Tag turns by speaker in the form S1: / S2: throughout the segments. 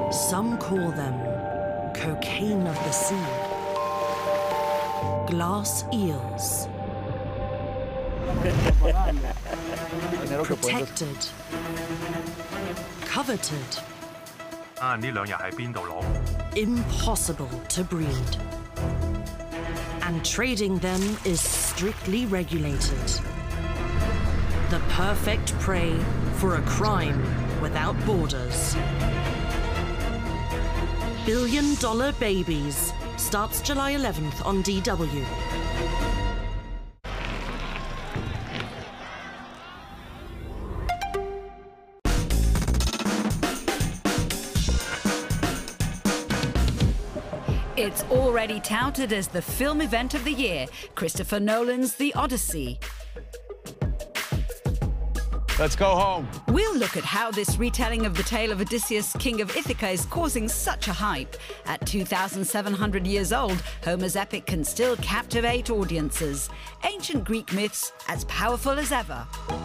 S1: Some call them cocaine of the sea, glass eels, protected, coveted, impossible to breed. And trading them is strictly regulated. The perfect prey for a crime without borders. $1 Billion Babies starts July 11th on DW.
S2: It's already touted as the film event of the year, Christopher Nolan's The Odyssey.
S3: Let's go home.
S2: We'll look at how this retelling of the tale of Odysseus, king of Ithaca, is causing such a hype. At 2,700 years old, Homer's epic can still captivate audiences. Ancient Greek myths as powerful as ever.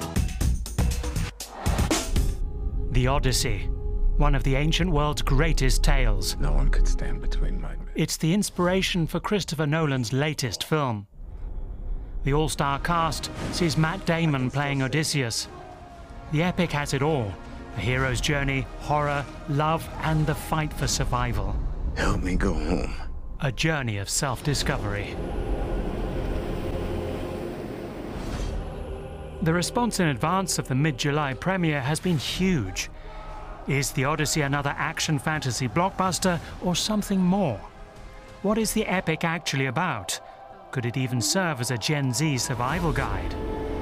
S4: The Odyssey, one of the ancient world's greatest tales.
S3: No one could stand between my...
S4: It's the inspiration for Christopher Nolan's latest film. The all-star cast sees Matt Damon playing Odysseus. The epic has it all: a hero's journey, horror, love, and the fight for survival.
S3: Help me go home.
S4: A journey of self-discovery. The response in advance of the mid-July premiere has been huge. Is The Odyssey another action fantasy blockbuster or something more? What is the epic actually about? Could it even serve as a Gen Z survival guide?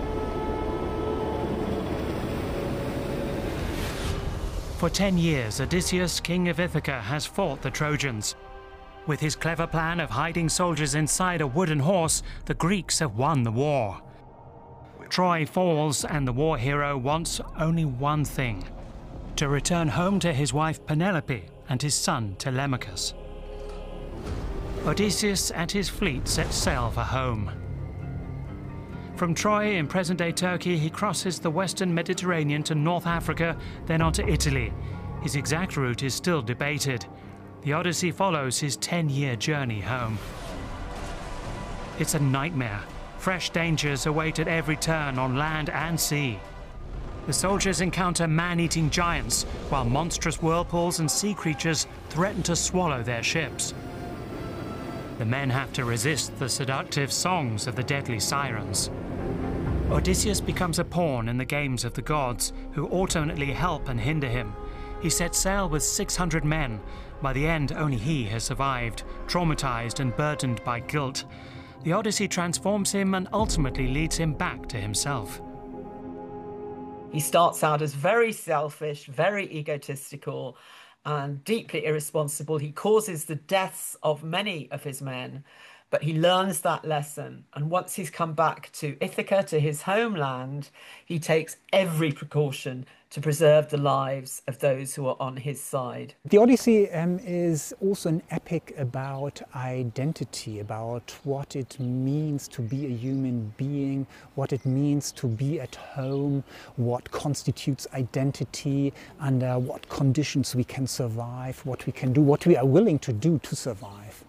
S4: For 10 years, Odysseus, king of Ithaca, has fought the Trojans. With his clever plan of hiding soldiers inside a wooden horse, the Greeks have won the war. Troy falls, and the war hero wants only one thing: to return home to his wife Penelope and his son Telemachus. Odysseus and his fleet set sail for home. From Troy in present-day Turkey, he crosses the western Mediterranean to North Africa, then on to Italy. His exact route is still debated. The Odyssey follows his 10-year journey home. It's a nightmare. Fresh dangers await at every turn on land and sea. The soldiers encounter man-eating giants, while monstrous whirlpools and sea creatures threaten to swallow their ships. The men have to resist the seductive songs of the deadly sirens. Odysseus becomes a pawn in the games of the gods, who alternately help and hinder him. He sets sail with 600 men. By the end, only he has survived, traumatized and burdened by guilt. The Odyssey transforms him and ultimately leads him back to himself.
S5: He starts out as very selfish, very egotistical, and deeply irresponsible. He causes the deaths of many of his men, but he learns that lesson. And once he's come back to Ithaca, to his homeland, he takes every precaution to preserve the lives of those who are on his side.
S6: The Odyssey is also an epic about identity, about what it means to be a human being, what it means to be at home, what constitutes identity, under what conditions we can survive, what we can do, what we are willing to do to survive.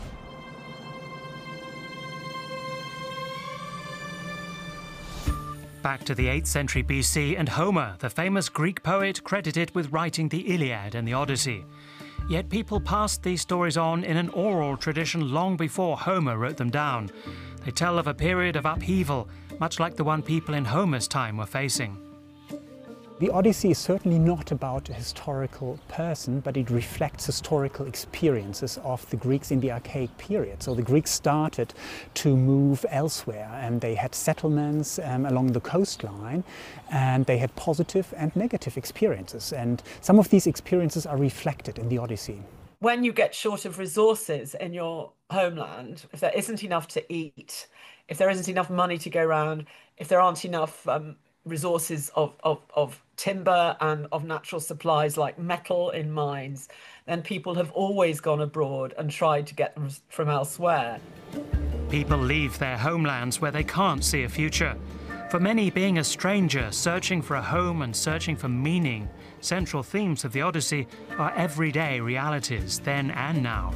S4: Back to the 8th century BC and Homer, the famous Greek poet credited with writing the Iliad and the Odyssey. Yet people passed these stories on in an oral tradition long before Homer wrote them down. They tell of a period of upheaval, much like the one people in Homer's time were facing.
S6: The Odyssey is certainly not about a historical person, but it reflects historical experiences of the Greeks in the archaic period. So the Greeks started to move elsewhere, and they had settlements along the coastline, and they had positive and negative experiences. And some of these experiences are reflected in the Odyssey.
S5: When you get short of resources in your homeland, if there isn't enough to eat, if there isn't enough money to go around, if there aren't enough resources of timber and of natural supplies like metal in mines, then people have always gone abroad and tried to get them from elsewhere.
S4: People leave their homelands where they can't see a future. For many, being a stranger, searching for a home and searching for meaning, central themes of the Odyssey are everyday realities then and now.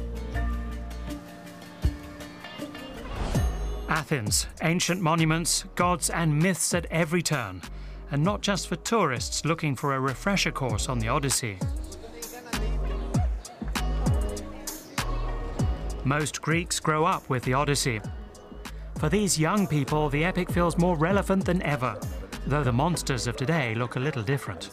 S4: Athens, ancient monuments, gods and myths at every turn, and not just for tourists looking for a refresher course on the Odyssey. Most Greeks grow up with the Odyssey. For these young people, the epic feels more relevant than ever, though the monsters of today look a little different.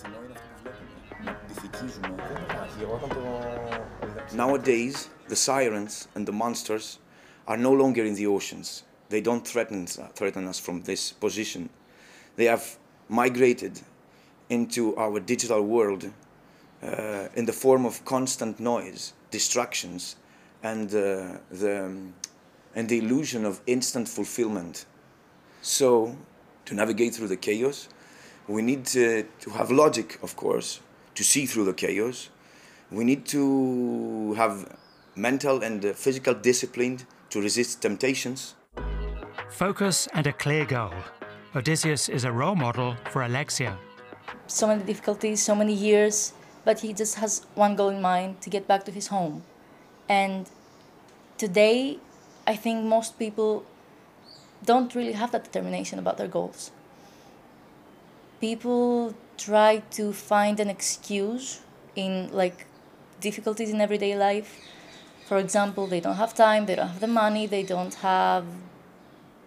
S7: Nowadays, the sirens and the monsters are no longer in the oceans. They don't threaten us from this position. They have migrated into our digital world in the form of constant noise, distractions, and the illusion of instant fulfillment. So, to navigate through the chaos, we need to have logic, of course, to see through the chaos. We need to have mental and physical discipline to resist temptations.
S4: Focus and a clear goal. Odysseus is a role model for Alexia.
S8: So many difficulties, so many years, but he just has one goal in mind, to get back to his home. And today, I think most people don't really have that determination about their goals. People try to find an excuse in difficulties in everyday life. For example, they don't have time, they don't have the money, they don't have